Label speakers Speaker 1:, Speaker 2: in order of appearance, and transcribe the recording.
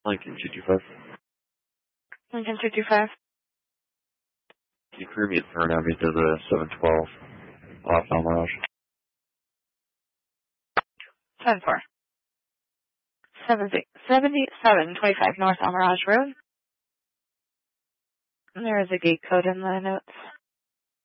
Speaker 1: Lincoln 225.
Speaker 2: Lincoln 225.
Speaker 1: Can you clear me at Fern Avenue to the 712 off Almirage?
Speaker 2: 7-4. 7725 North Almirage Road. And there is a gate code in the notes.